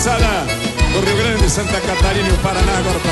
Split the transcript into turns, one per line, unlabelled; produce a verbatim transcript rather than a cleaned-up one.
moçada do Rio Grande, Santa Catarina e o Paraná agora